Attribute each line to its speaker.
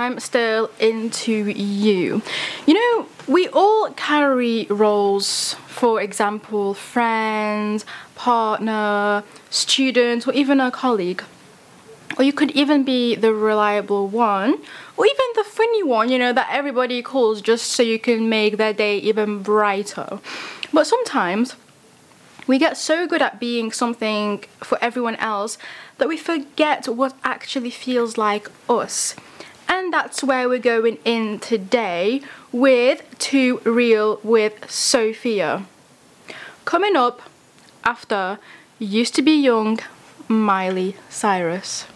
Speaker 1: I'm still into you. You know, we all carry roles, for example, friend, partner, student, or even a colleague. Or you could even be the reliable one, or even the funny one, that everybody calls just so you can make their day even brighter. But sometimes we get so good at being something for everyone else that we forget what actually feels like us. And that's where we're going in today with Too Real with Sophia. Coming up after Used to Be Young, Miley Cyrus.